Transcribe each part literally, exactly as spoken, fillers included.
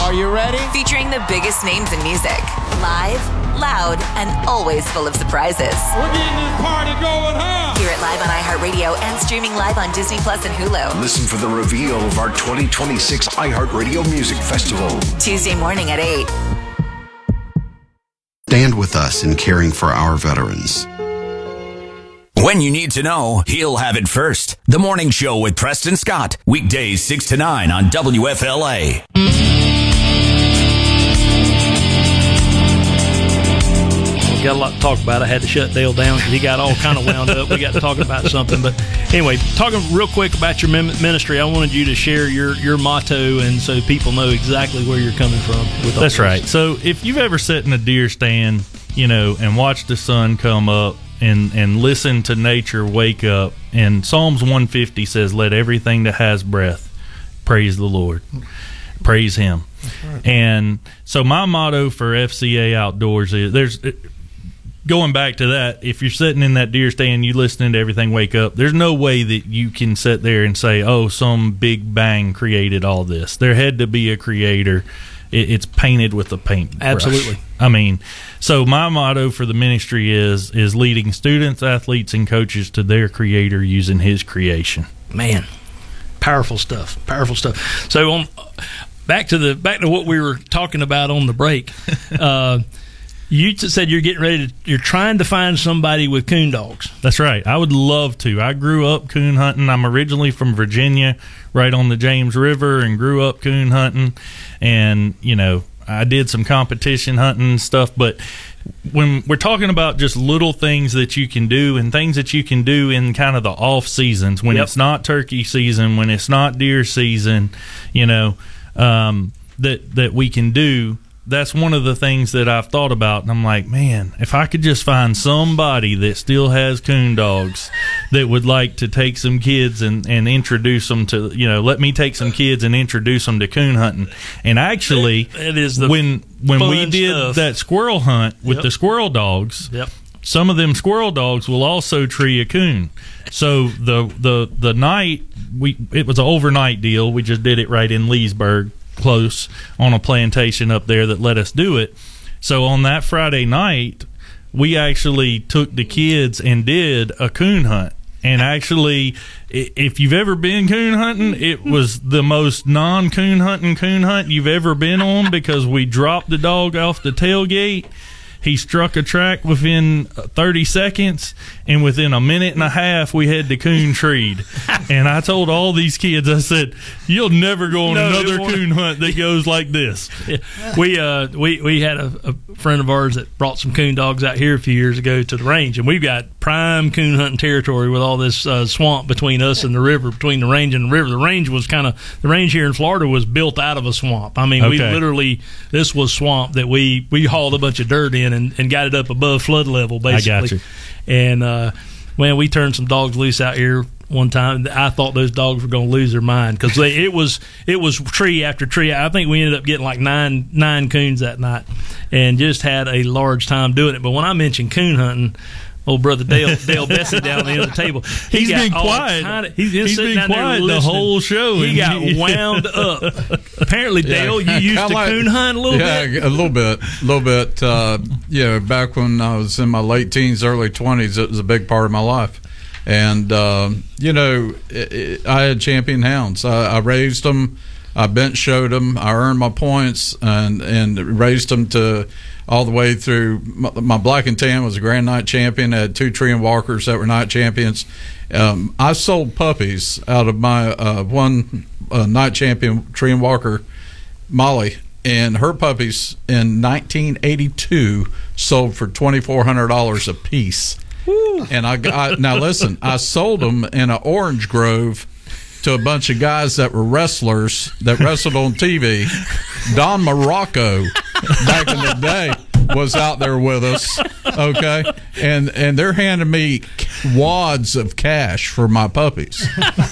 Are you ready? Featuring the biggest names in music. Live, loud, and always full of surprises. We're getting this party going, huh? Hear it live on iHeartRadio and streaming live on Disney Plus and Hulu. Listen for the reveal of our twenty twenty-six iHeartRadio Music Festival. Tuesday morning at eight. Stand with us in caring for our veterans. When you need to know, he'll have it first. The Morning Show with Preston Scott. Weekdays six to nine on W F L A. We got a lot to talk about. I had to shut Dale down because he got all kind of wound up. We got to talk about something. But anyway, talking real quick about your ministry, I wanted you to share your, your motto and so people know exactly where you're coming from. With all That's this. right. So if you've ever sat in a deer stand, you know, and watched the sun come up, and and listen to nature wake up, and Psalms one fifty says, let everything that has breath praise the Lord, praise him. Right. And so my motto for F C A Outdoors is, there's going back to that, if you're sitting in that deer stand, you listening to everything wake up, there's no way that you can sit there and say, oh, some big bang created all this. There had to be a creator. It's painted with a paintbrush. Absolutely. I mean, so my motto for the ministry is is leading students, athletes, and coaches to their creator using his creation. Man, powerful stuff. Powerful stuff. So on back to the back to what we were talking about on the break. Uh, you said you're getting ready to. You're trying to find somebody with coon dogs. That's right. I would love to. I grew up coon hunting. I'm originally from Virginia, right on the James River, and grew up coon hunting. And you know, I did some competition hunting and stuff. But when we're talking about just little things that you can do and things that you can do in kind of the off seasons, when yep. it's not turkey season, when it's not deer season, you know, um, that that we can do. That's one of the things that I've thought about, and I'm like, man, if I could just find somebody that still has coon dogs that would like to take some kids and, and introduce them to, you know, let me take some kids and introduce them to coon hunting. And actually, it is the when when we did stuff. that squirrel hunt with yep. the squirrel dogs, yep. some of them squirrel dogs will also tree a coon. So the the the night we it was an overnight deal. We just did it right in Leesburg, close on a plantation up there that let us do it. So on that Friday night, we actually took the kids and did a coon hunt. And actually, if you've ever been coon hunting, it was the most non-coon hunting coon hunt you've ever been on, because we dropped the dog off the tailgate. He struck a track within thirty seconds, and within a minute and a half, we had the coon treed. And I told all these kids, I said, "You'll never go on no, another coon hunt that goes like this." Yeah. We uh we we had a, a friend of ours that brought some coon dogs out here a few years ago to the range, and we've got prime coon hunting territory with all this uh, swamp between us and the river, between the range and the river. The range was kind of the range here in Florida was built out of a swamp. I mean, okay. we literally this was swamp that we we hauled a bunch of dirt in. And, and got it up above flood level, basically. I got you. And, uh, man, we turned some dogs loose out here one time. I thought those dogs were going to lose their mind because it was it was tree after tree. I think we ended up getting like nine nine coons that night and just had a large time doing it. But when I mentioned coon hunting, old brother Dale Dale Bessie down at the end of the table, he he's got been quiet. Kind of, he's he's been quiet the whole show. He got wound up. Apparently, Dale, yeah, you used to like, coon hunt a little yeah, bit. Yeah, a little bit, a little bit. Uh, you know, back when I was in my late teens, early twenties, it was a big part of my life. And uh, you know, it, it, I had champion hounds. I, I raised them. I bench showed them. I earned my points and and raised them to all the way through. My, my black and tan was a grand night champion. I had two tree and walkers that were night champions. Um, I sold puppies out of my uh, one uh, night champion tree and walker, Molly, and her puppies in nineteen eighty-two sold for twenty-four hundred dollars a piece. Woo. And I got now listen, I sold them in an orange grove to a bunch of guys that were wrestlers that wrestled on T V. Don Morocco, back in the day, was out there with us, okay? And and they're handing me wads of cash for my puppies.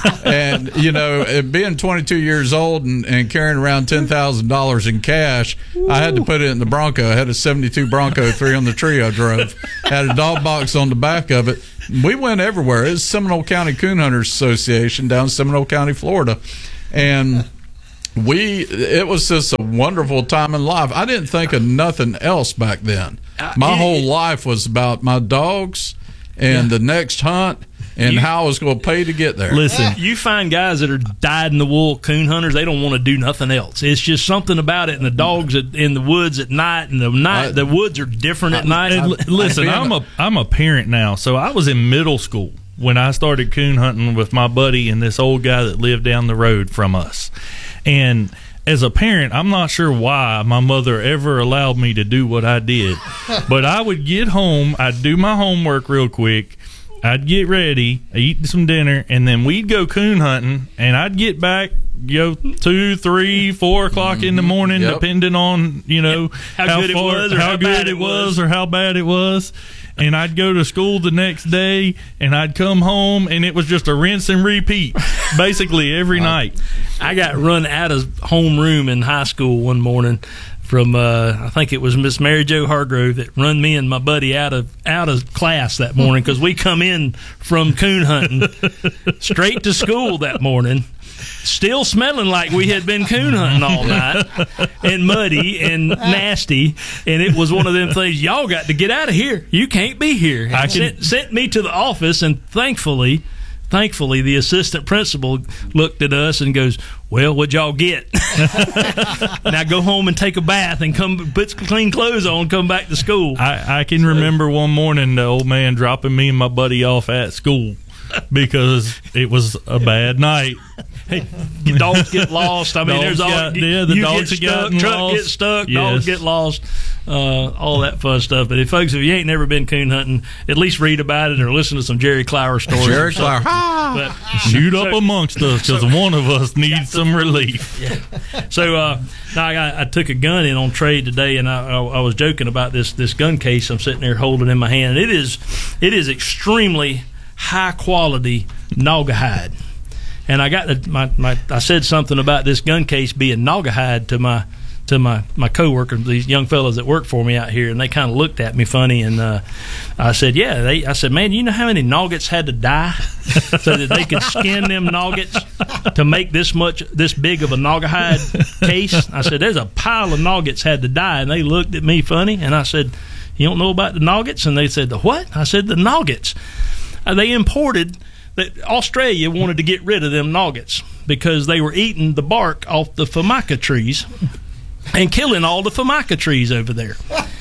And, you know, being twenty-two years old and, and carrying around ten thousand dollars in cash, Ooh. I had to put it in the Bronco. I had a seventy-two Bronco, three on the tree I drove. Had a dog box on the back of it. We went everywhere. It was Seminole County Coon Hunters Association down in Seminole County, Florida. And we it was just a wonderful time in life. I didn't think of nothing else back then. My Uh, it- whole life was about my dogs and the next hunt and You- how I was going to pay to get there. Listen, You find guys that are dyed in the wool coon hunters, they don't want to do nothing else. It's just something about it. And the dogs at, in the woods at night, and the night, I- the woods are different at night. And l- listen, I- I'm a I'm a parent now, so I was in middle school when I started coon hunting with my buddy and this old guy that lived down the road from us. And as a parent, I'm not sure why my mother ever allowed me to do what I did, but I would get home, I'd do my homework real quick, I'd get ready, eat some dinner, and then we'd go coon hunting, and I'd get back, you know, two, three, four o'clock in the morning, Yep. depending on, you know, How good it was or how how good bad it it was was. or how bad it was. And I'd go to school the next day, and I'd come home, and it was just a rinse and repeat, basically every night. I got run out of homeroom in high school one morning from uh, I think it was Miss Mary Jo Hargrove that run me and my buddy out of out of class that morning because we come in from coon hunting straight to school that morning, still smelling like we had been coon hunting all night, and muddy and nasty. And it was one of them things, y'all got to get out of here. You can't be here. And I can- sent, sent me to the office, and thankfully. Thankfully, the assistant principal looked at us and goes, "Well, what'd y'all get?" Now go home and take a bath and come put some clean clothes on, come back to school. I, I can remember one morning the old man dropping me and my buddy off at school because it was a bad night. Hey, your dogs get lost. I mean, Dogs there's all got- yeah, the you dogs get have stuck, gotten truck lost. gets stuck, Yes. dogs get lost, uh, all that fun stuff. But if folks, if you ain't never been coon hunting, at least read about it or listen to some Jerry Clower stories. Jerry or something. Clower. But, Shoot so- up amongst us because one of us needs some relief. So uh, now I, got, I took a gun in on trade today, and I, I, I was joking about this this gun case I'm sitting there holding in my hand. And it is it is extremely high quality Naugahyde. And I got the, my, my I said something about this gun case being Naugahyde to my to my my coworkers, these young fellows that work for me out here, and they kind of looked at me funny. And uh, I said, "Yeah." They, I said, "Man, you know how many Nuggets had to die so that they could skin them Nuggets to make this much this big of a Naugahyde case?" I said, "There's a pile of Nuggets had to die," and they looked at me funny. And I said, "You don't know about the Nuggets?" And they said, "The what?" I said, "The Nuggets." Uh, they imported. That Australia wanted to get rid of them Nuggets because they were eating the bark off the formica trees and killing all the formica trees over there.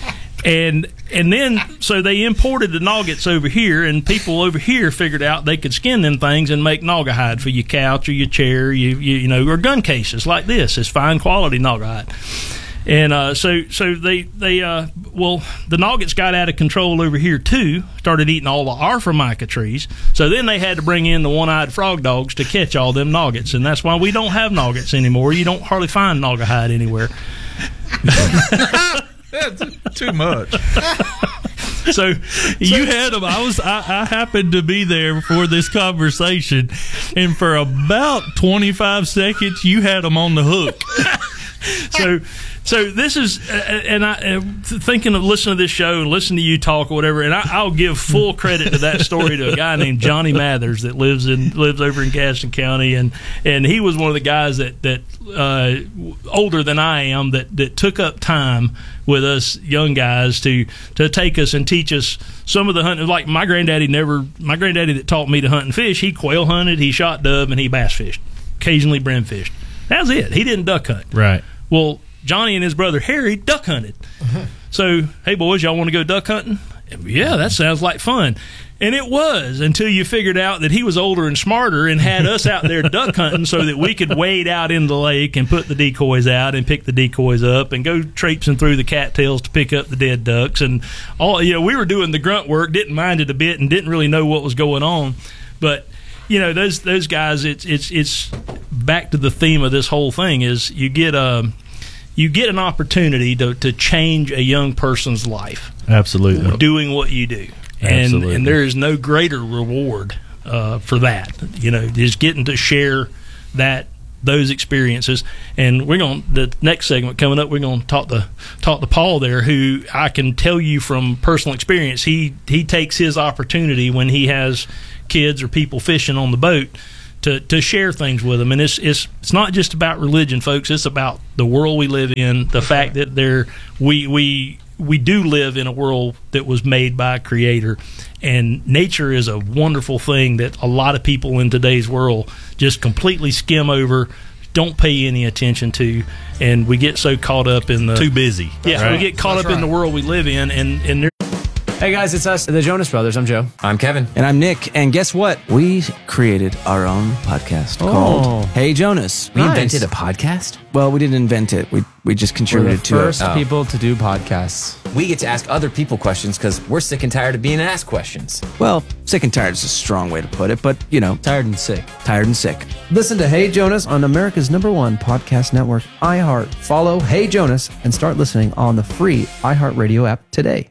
And and then so they imported the Nuggets over here, and people over here figured out they could skin them things and make Naugahyde for your couch or your chair, you you, you know, or gun cases like this. It's fine quality Naugahyde. And uh, so, so they they uh, well, the Nuggets got out of control over here too. Started eating all of our formica trees. So then they had to bring in the one-eyed frog dogs to catch all them Nuggets, and that's why we don't have Nuggets anymore. You don't hardly find Naugahyde anywhere. Too much. So You had them. I was. I, I happened to be there for this conversation, and for about twenty-five seconds, you had them on the hook. so so this is uh, and I uh, thinking of listening to this show and listening to you talk or whatever, and I, I'll give full credit to that story to a guy named Johnny Mathers that lives in lives over in Gaston County, and and he was one of the guys that that uh, older than I am that that took up time with us young guys to to take us and teach us some of the hunting. Like my granddaddy never my granddaddy that taught me to hunt and fish, he quail hunted, he shot dove, and he bass fished, occasionally brim fished. That was it. He didn't duck hunt. Right. Well, Johnny and his brother Harry duck hunted. So, hey boys, y'all want to go duck hunting? Yeah, that sounds like fun. And it was, until you figured out that he was older and smarter and had us out there duck hunting so that we could wade out into the lake and put the decoys out and pick the decoys up and go traipsing through the cattails to pick up the dead ducks. And all, you know, we were doing the grunt work, didn't mind it a bit, and didn't really know what was going on. But you know, those those guys, it's it's it's back to the theme of this whole thing is you get a you get an opportunity to to change a young person's life. Absolutely. Doing what you do. And Absolutely. and there is no greater reward uh, for that. You know, just getting to share that those experiences. And we're going the next segment coming up. We're going to talk to talk to Paul there, who I can tell you from personal experience. He he takes his opportunity when he has kids or people fishing on the boat to, to share things with them. And it's it's it's not just about religion, folks. It's about the world we live in. The fact that there we we we do live in a world that was made by a creator, and nature is a wonderful thing that a lot of people in today's world just completely skim over, don't pay any attention to, and we get so caught up in the too busy. Yeah, right? we get caught That's up right. in the world we live in, and and there, Hey guys, it's us, the Jonas Brothers. I'm Joe. I'm Kevin. And I'm Nick. And guess what? We created our own podcast Oh. called Hey Jonas. We Nice. invented a podcast? Well, we didn't invent it. We we just We're contributed the to first it. people to do podcasts. We get to ask other people questions because we're sick and tired of being asked questions. Well, sick and tired is a strong way to put it, but you know, Tired and sick. tired and sick. Listen to Hey Jonas on America's number one podcast network, iHeart. Follow Hey Jonas and start listening on the free iHeartRadio app today.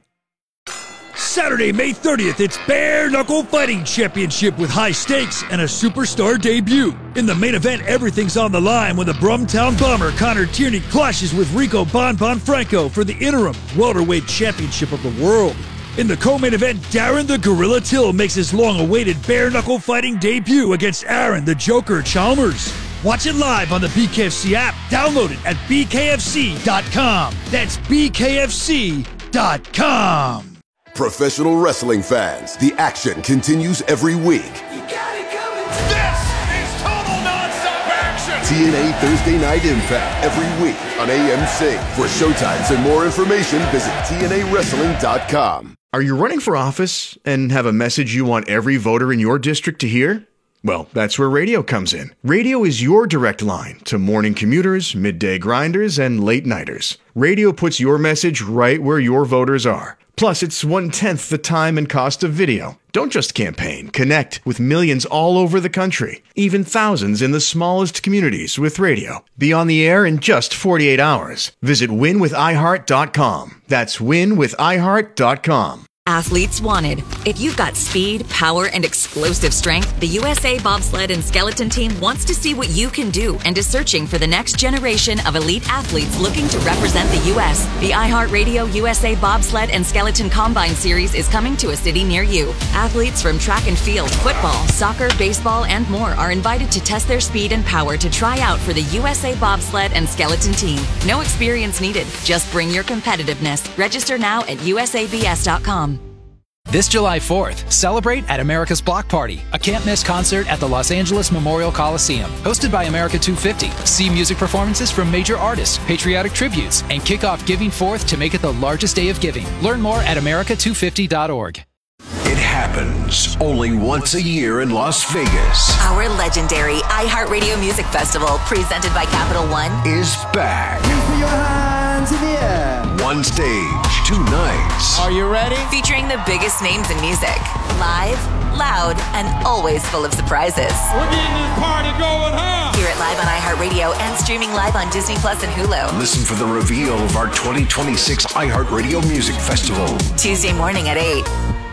Saturday, May thirtieth, it's Bare Knuckle Fighting Championship with high stakes and a superstar debut. In the main event, everything's on the line when the Brumtown Bomber Connor Tierney clashes with Rico Bon Bon Franco for the interim welterweight championship of the world. In the co-main event, Darren the Gorilla Till makes his long-awaited Bare Knuckle Fighting debut against Aaron the Joker Chalmers. Watch it live on the B K F C app. Download it at b k f c dot com. That's b k f c dot com. Professional wrestling fans, the action continues every week. You got it coming. This is total nonstop action. T N A Thursday Night Impact every week on A M C. For showtimes and more information, visit t n a wrestling dot com. Are you running for office and have a message you want every voter in your district to hear? Well, that's where radio comes in. Radio is your direct line to morning commuters, midday grinders, and late nighters. Radio puts your message right where your voters are. Plus, it's one-tenth the time and cost of video. Don't just campaign. Connect with millions all over the country, even thousands in the smallest communities with radio. Be on the air in just forty-eight hours. Visit win with i heart dot com. That's win with i heart dot com. Athletes wanted. If you've got speed, power, and explosive strength, the U S A Bobsled and Skeleton Team wants to see what you can do and is searching for the next generation of elite athletes looking to represent the U S. The iHeartRadio U S A Bobsled and Skeleton Combine Series is coming to a city near you. Athletes from track and field, football, soccer, baseball, and more are invited to test their speed and power to try out for the U S A Bobsled and Skeleton Team. No experience needed. Just bring your competitiveness. Register now at u s a b s dot com. This July fourth, celebrate at America's Block Party, a can't-miss concert at the Los Angeles Memorial Coliseum. Hosted by America two fifty, see music performances from major artists, patriotic tributes, and kick off Giving Fourth to make it the largest day of giving. Learn more at america two fifty dot org. It happens only once a year in Las Vegas. Our legendary iHeartRadio Music Festival, presented by Capital One, Is back. Put your hands in the air. One stage, two nights. Are you ready? featuring the biggest names in music. Live, loud, and always full of surprises. We're getting this party going, huh? Hear it live on iHeartRadio and streaming live on Disney Plus and Hulu. Listen for the reveal of our twenty twenty-six iHeartRadio Music Festival. Tuesday morning at eight.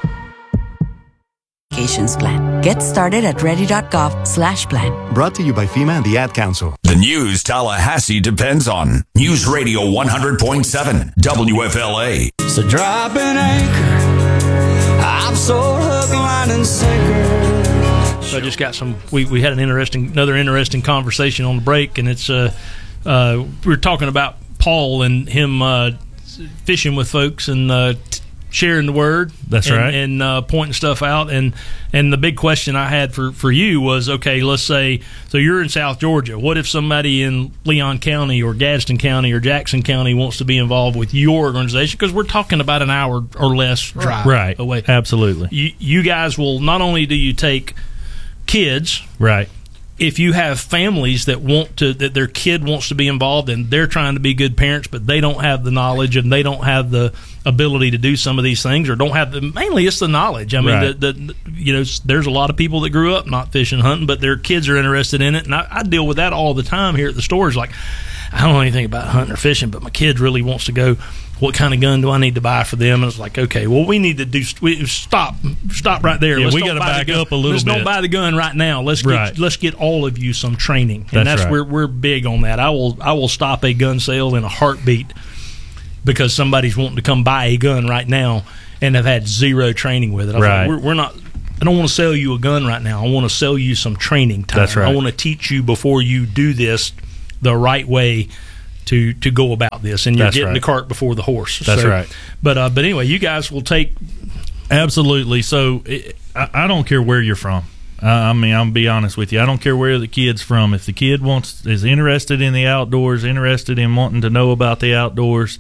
Plan. Get started at ready.gov slash plan. Brought to you by FEMA and the Ad Council. The news Tallahassee depends on. News Radio one hundred point seven, W F L A. So drop an anchor. I'm so hook, line, and sinker. So I just got some. We, we had an interesting, another interesting conversation on the break, and it's uh, uh we were talking about Paul and him uh, fishing with folks and uh, t- sharing the word. That's and, right, and uh, pointing stuff out. And and the big question I had for for you was, okay, let's say so you're in South Georgia. What if somebody in Leon County or Gadsden County or Jackson County wants to be involved with your organization? Because we're talking about an hour or less drive right away. Absolutely. You, you guys will not only do you take kids, right, if you have families that want to, that their kid wants to be involved and they're trying to be good parents, but they don't have the knowledge and they don't have the ability to do some of these things, or don't have the, mainly it's the knowledge. I mean, right. the, the, you know, there's a lot of people that grew up not fishing, hunting, but their kids are interested in it. And I, I deal with that all the time here at the stores. Like, I don't know anything about hunting or fishing, but my kid really wants to go. What kind of gun do I need to buy for them? And it's like, okay, well, we need to do we, stop, stop right there. Yeah, let's we got to back up a little let's bit. Don't buy the gun right now. Let's get, right. let's get all of you some training, and that's, that's right. where we're big on that. I will I will stop a gun sale in a heartbeat because somebody's wanting to come buy a gun right now and have had zero training with it. I right, like, we're, we're not. I don't want to sell you a gun right now. I want to sell you some training time. That's right. I want to teach you before you do this the right way to to go about this, and you're That's getting right. the cart before the horse. That's So, right. But uh, but anyway, you guys will take Absolutely. So it, I, I don't care where you're from. Uh, I mean, I'm gonna be honest with you. I don't care where the kid's from. If the kid wants is interested in the outdoors, interested in wanting to know about the outdoors,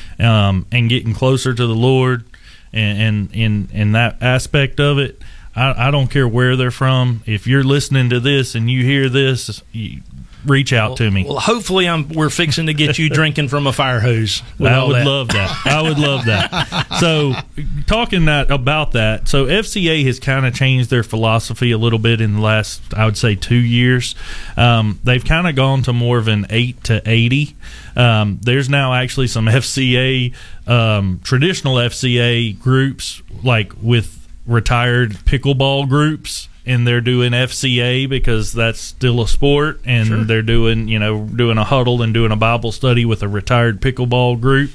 um, and getting closer to the Lord, and and in in that aspect of it, I, I don't care where they're from. If you're listening to this and you hear this, you, reach out well, to me. Well, hopefully, I'm we're fixing to get you drinking from a fire hose. with I all would that. love that. I would love that. So, talking that about that, so F C A has kind of changed their philosophy a little bit in the last, I would say, two years. Um, they've kind of gone to more of an eight to eighty. Um, there's now actually some F C A, um, traditional F C A groups, like with retired pickleball groups. And they're doing F C A because that's still a sport, and Sure. they're doing, you know, doing a huddle and doing a Bible study with a retired pickleball group.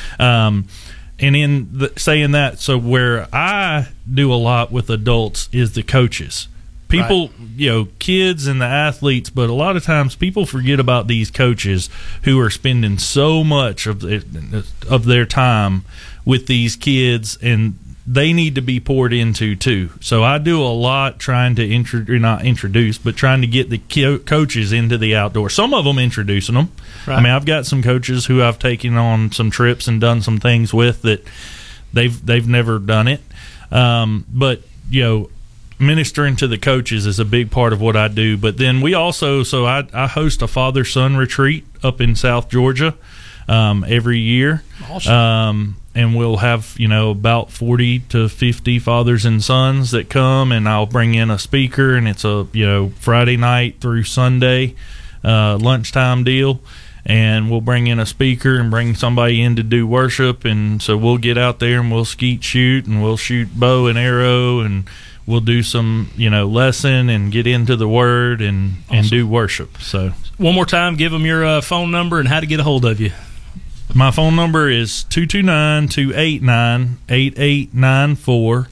Um, and in the, saying that, so where I do a lot with adults is the coaches. People, right. you know, kids and the athletes, but a lot of times people forget about these coaches who are spending so much of their, of their time with these kids, and they need to be poured into too. So I do a lot trying to intro, not introduce, but trying to get the co- coaches into the outdoors. Some of them introducing them. Right. I mean, I've got some coaches who I've taken on some trips and done some things with that they've they've never done it. Um, but you know, ministering to the coaches is a big part of what I do. But then we also, so I, I host a father-son retreat up in South Georgia um, every year. Awesome. Um, and we'll have, you know, about forty to fifty fathers and sons that come, and I'll bring in a speaker, and it's a, you know, Friday night through Sunday uh, lunchtime deal, and we'll bring in a speaker and bring somebody in to do worship, and so we'll get out there and we'll skeet shoot, and we'll shoot bow and arrow, and we'll do some, you know, lesson and get into the Word and, awesome. and do worship. So one more time, give them your uh, phone number and how to get a hold of you. My phone number is two two nine, two eight nine, eight eight nine four,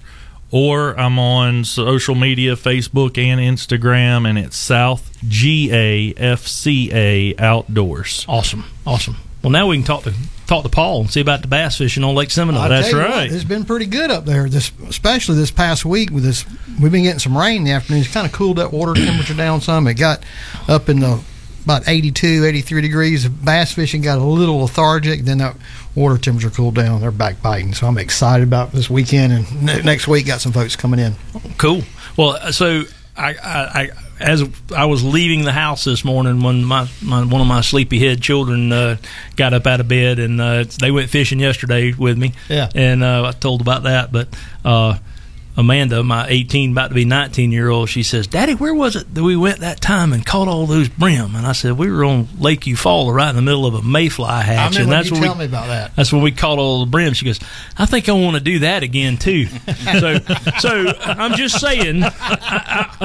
or I'm on social media, Facebook and Instagram, and it's South G A F C A Outdoors. Awesome, awesome. Well, now we can talk to talk to Paul and see about the bass fishing on Lake Seminole. I'll That's tell you right. What, it's been pretty good up there, this, especially this past week. With this, we've been getting some rain in the afternoon. It's kind of cooled that water temperature down some. It got up in the about eighty-two, eighty-three degrees. Bass fishing got a little lethargic. Then that water temperature cooled down. They're back biting. So I'm excited about this weekend. And ne- next week, got some folks coming in. Cool. Well, so I, I, I as I was leaving the house this morning, when my, my one of my sleepyhead children uh, got up out of bed, and uh, they went fishing yesterday with me. Yeah. And uh, I told about that, but uh, Amanda, my eighteen, about to be nineteen year old, she says, "Daddy, where was it that we went that time and caught all those brim?" And I said, "We were on Lake Eufaula, right in the middle of a mayfly hatch." I remember and that's you when tell we, me about that. That's when we caught all the brim. She goes, "I think I want to do that again too." so, so I'm just saying, I, I,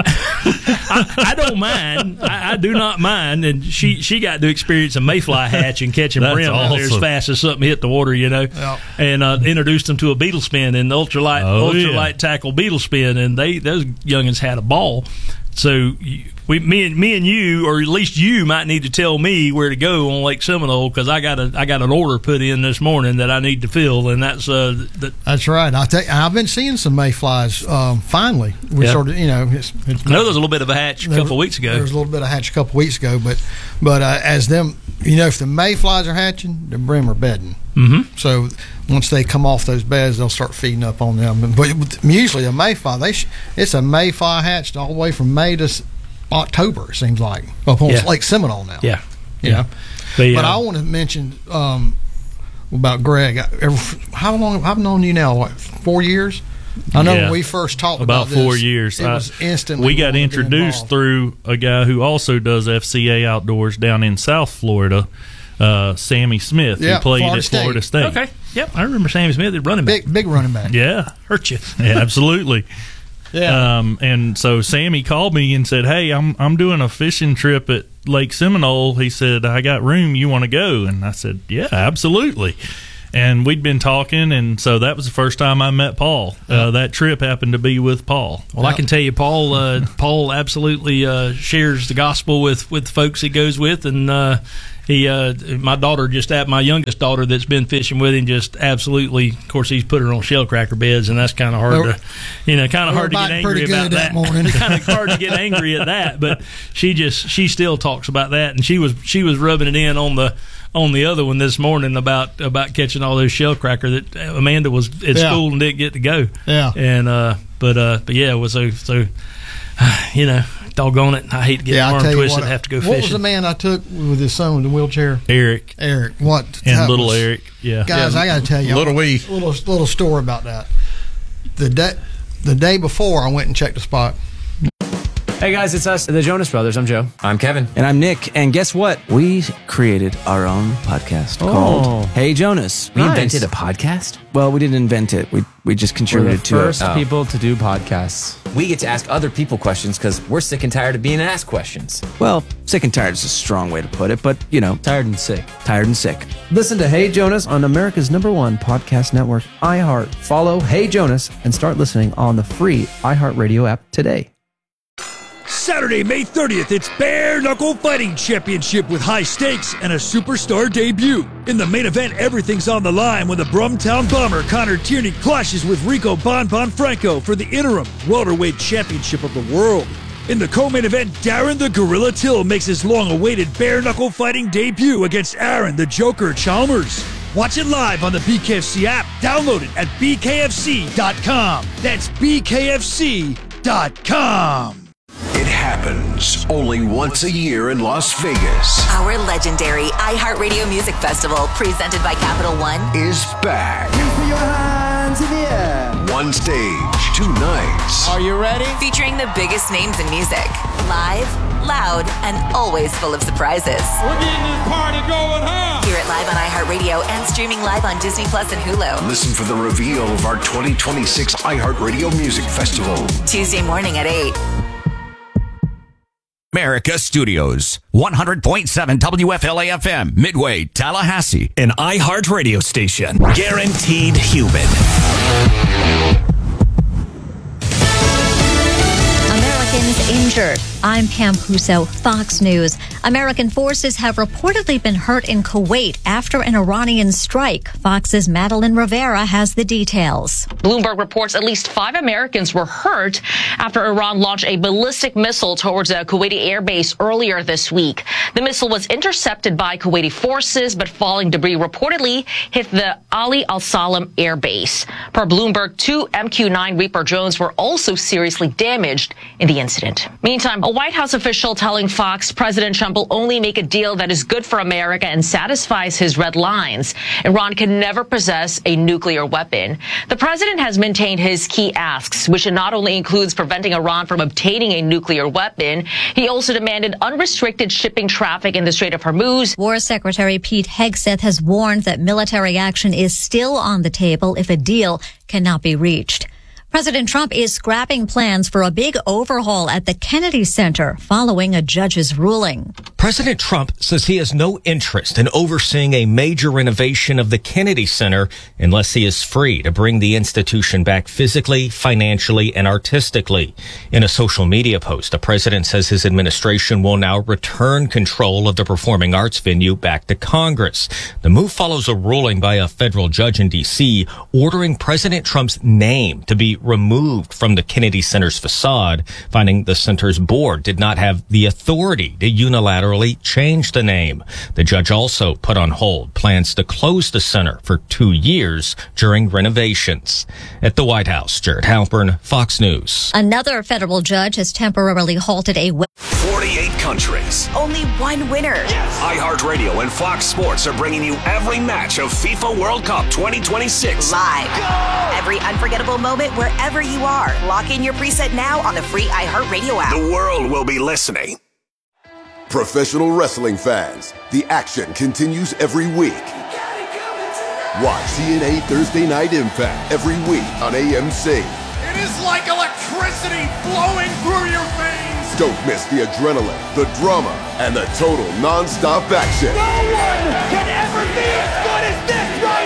I, I don't mind. I, I do not mind. And she, she got to experience a mayfly hatch and catching That's brim out there as awesome. fast as something hit the water, you know. Yep. And uh, introduced them to a beetle spin and the ultralight Oh, ultralight yeah. tackle beetle spin, and they those youngins had a ball. So we, me and me and you, or at least you, might need to tell me where to go on Lake Seminole, because I got a I got an order put in this morning that I need to fill, and that's uh the, That's right. I tell you, I've been seeing some mayflies. Um, finally, we Yeah. sort of, you know, it's, it's I know there was a little bit of a hatch a There- couple of weeks ago. There was a little bit of hatch a couple of weeks ago, but but uh, as them, you know, if the mayflies are hatching, the brim are bedding. Mm-hmm. So once they come off those beds, they'll start feeding up on them. But usually a mayfly, they sh- it's a mayfly hatched all the way from May to s- October. It seems like up on Yeah. Lake Seminole now. Yeah, you yeah. know. The, But uh, I want to mention um, about Greg. I- every- How long I've known you now? What, four years? I know Yeah. when we first talked about about, four this, years. It I- was instantly. We got wanting to get introduced involved. through a guy who also does F C A Outdoors down in South Florida, uh, Sammy Smith, Yeah, who played Florida at State. Florida State. Okay, yep, I remember Sammy Smith, the running back. big big running back. Yeah, Hurt you. yeah, absolutely. Yeah. Um, and so Sammy called me and said, "Hey, I'm I'm doing a fishing trip at Lake Seminole." He said, "I got room. You want to go?" And I said, "Yeah, absolutely." and we'd been talking, and so that was the first time I met Paul. Uh, that trip happened to be with Paul. Well, I can tell you, Paul. Uh, Paul absolutely uh, shares the gospel with with the folks he goes with, and uh, he, uh, my daughter, just at my youngest daughter that's been fishing with him, just absolutely. Of course, he's put her on shell cracker beds, and that's kind of hard Well, to, you know, kind of hard to get angry about that. that It's kind of hard to get angry at that, but she just she still talks about that, and she was she was rubbing it in on the. on the other one this morning about about catching all those shell cracker that Amanda was at Yeah. school and didn't get to go. Yeah. And uh, but uh, but yeah, it was so so. You know, doggone it! I hate to get Yeah, my I arm tell you twisted what, and have to go what was fishing. the man I took with his son with the wheelchair? Eric. Eric. What? And that little was- Eric. Yeah. Guys, Yeah. I got to tell you, Little a wee. little little story about that. The day the day before, I went and checked the spot. Hey guys, it's us, the Jonas Brothers. I'm Joe. I'm Kevin. And I'm Nick. And guess what? We created our own podcast Oh. called Hey Jonas. We Nice. invented a podcast? Well, we didn't invent it. We we just We're the contributed to first it. people to do podcasts. We get to ask other people questions because we're sick and tired of being asked questions. Well, sick and tired is a strong way to put it, but you know, Tired and sick. tired and sick. Listen to Hey Jonas on America's number one podcast network, iHeart. Follow Hey Jonas and start listening on the free iHeartRadio app today. Saturday, May thirtieth, it's Bare Knuckle Fighting Championship with high stakes and a superstar debut. In the main event, everything's on the line when the Brumtown Bomber Connor Tierney clashes with Rico Bon Bon Franco for the interim welterweight championship of the world. In the co-main event, Darren the Gorilla Till makes his long-awaited bare knuckle fighting debut against Aaron the Joker Chalmers. Watch it live on the B K F C app. Download it at B K F C dot com. That's B K F C dot com. It happens only once a year in Las Vegas. Our legendary iHeartRadio Music Festival, presented by Capital One, Is back. Put your hands in the air. One stage, two nights. Are you ready? featuring the biggest names in music. Live, loud, and always full of surprises. We're getting this party going, huh? Hear it live on iHeartRadio and streaming live on Disney Plus and Hulu. Listen for the reveal of our twenty twenty-six iHeartRadio Music Festival. Tuesday morning at eight. America Studios, one hundred point seven W F L A F M, Midway, Tallahassee. An iHeart radio station. Guaranteed human. Americans injured. I'm Pam Puso, Fox News. American forces have reportedly been hurt in Kuwait after an Iranian strike. Fox's Madeline Rivera has the details. Bloomberg reports at least five Americans were hurt after Iran launched a ballistic missile towards a Kuwaiti airbase earlier this week. The missile was intercepted by Kuwaiti forces, but falling debris reportedly hit the Ali Al Salam airbase. Per Bloomberg, two M Q nine Reaper drones were also seriously damaged in the incident. Meantime, a White House official telling Fox President Trump will only make a deal that is good for America and satisfies his red lines. Iran can never possess a nuclear weapon. The president has maintained his key asks, which not only includes preventing Iran from obtaining a nuclear weapon, he also demanded unrestricted shipping traffic in the Strait of Hormuz. War Secretary Pete Hegseth has warned that military action is still on the table if a deal cannot be reached. President Trump is scrapping plans for a big overhaul at the Kennedy Center following a judge's ruling. President Trump says he has no interest in overseeing a major renovation of the Kennedy Center unless he is free to bring the institution back physically, financially, and artistically. In a social media post, the president says his administration will now return control of the performing arts venue back to Congress. The move follows a ruling by a federal judge in D C ordering President Trump's name to be removed from the Kennedy Center's facade, finding the center's board did not have the authority to unilaterally change the name. The judge also put on hold plans to close the center for two years during renovations. At the White House, Jared Halpern, Fox News. Another federal judge has temporarily halted a forty-eight countries. Only one winner. iHeartRadio and Fox Sports are bringing you every match of FIFA World Cup twenty twenty-six. Live. Every unforgettable moment wherever you are. Lock in your preset now on the free iHeartRadio app. The world will be listening. Professional wrestling fans, the action continues every week. Watch T N A Thursday Night Impact every week on A M C. It is like electricity flowing through your veins. Don't miss the adrenaline, the drama, and the total non-stop action. No one can ever be as good as this right here.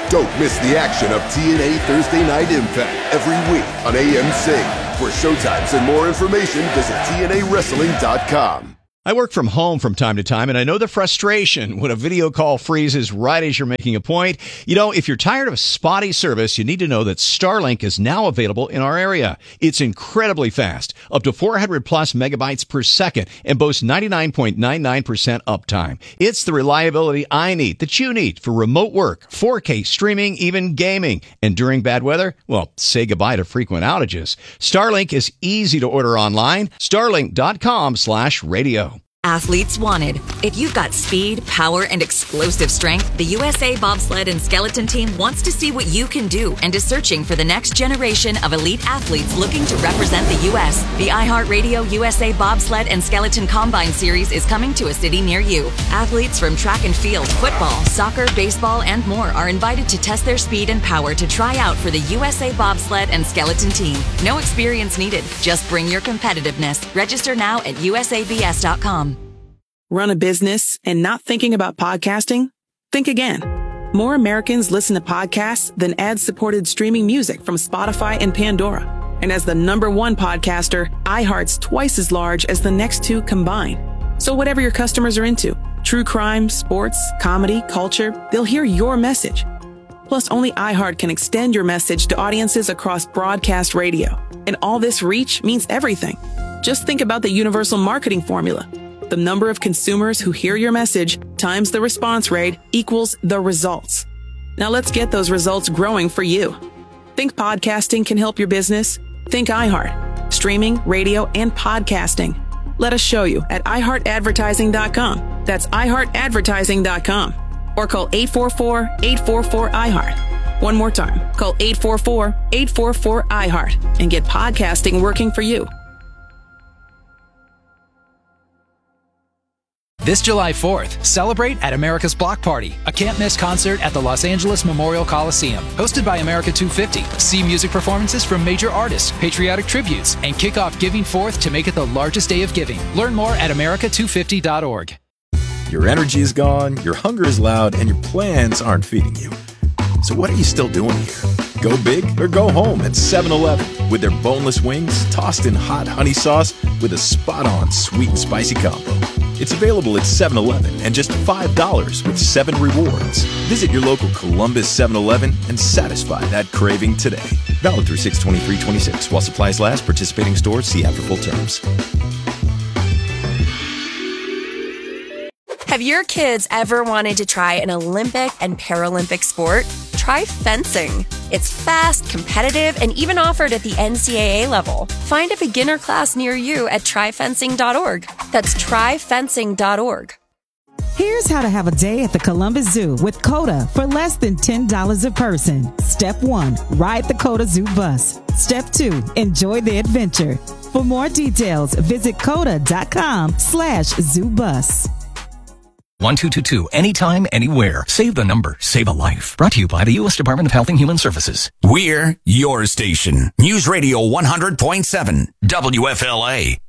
Don't miss the action of T N A Thursday Night Impact every week on A M C. For showtimes and more information, visit T N A wrestling dot com. I work from home from time to time, and I know the frustration when a video call freezes right as you're making a point. You know, if you're tired of spotty service, you need to know that Starlink is now available in our area. It's incredibly fast, up to four hundred plus megabytes per second, and boasts ninety-nine point nine nine percent uptime. It's the reliability I need, that you need, for remote work, four K streaming, even gaming. And during bad weather, well, say goodbye to frequent outages. Starlink is easy to order online. Starlink dot com slash radio. Athletes wanted. If you've got speed, power, and explosive strength, the U S A Bobsled and Skeleton Team wants to see what you can do and is searching for the next generation of elite athletes looking to represent the U S The iHeartRadio U S A Bobsled and Skeleton Combine Series is coming to a city near you. Athletes from track and field, football, soccer, baseball, and more are invited to test their speed and power to try out for the U S A Bobsled and Skeleton Team. No experience needed. Just bring your competitiveness. Register now at U S A B S dot com. Run a business and not thinking about podcasting? Think again. More Americans listen to podcasts than ad-supported streaming music from Spotify and Pandora. And as the number one podcaster, iHeart's twice as large as the next two combined. So whatever your customers are into, true crime, sports, comedy, culture, they'll hear your message. Plus, only iHeart can extend your message to audiences across broadcast radio. And all this reach means everything. Just think about the universal marketing formula. The number of consumers who hear your message times the response rate equals the results. Now let's get those results growing for you. Think podcasting can help your business? Think iHeart. Streaming, radio, and podcasting. Let us show you at i heart advertising dot com. That's i heart advertising dot com. Or call eight four four, eight four four, I heart. One more time. Call eight four four, eight four four, I heart and get podcasting working for you. This July fourth, celebrate at America's Block Party, a can't-miss concert at the Los Angeles Memorial Coliseum. Hosted by America two fifty, see music performances from major artists, patriotic tributes, and kick off Giving Fourth to make it the largest day of giving. Learn more at America two fifty dot org. Your energy is gone, your hunger is loud, and your plans aren't feeding you. So what are you still doing here? Go big or go home at seven eleven with their boneless wings tossed in hot honey sauce with a spot-on sweet and spicy combo. It's available at seven eleven and just five dollars with seven rewards. Visit your local Columbus seven eleven and satisfy that craving today. Valid through six twenty-three twenty-six. While supplies last, participating stores see after full terms. Have your kids ever wanted to try an Olympic and Paralympic sport? Try fencing. It's fast, competitive, and even offered at the N C double A level. Find a beginner class near you at try fencing dot org. That's try fencing dot org. Here's how to have a day at the Columbus Zoo with COTA for less than ten dollars a person. Step one, ride the COTA Zoo bus. Step two, enjoy the adventure. For more details, visit COTA dot com slash zoo bus. one two two two, anytime, anywhere. Save the number, save a life. Brought to you by the U S Department of Health and Human Services. We're your station. News Radio one hundred point seven, W F L A.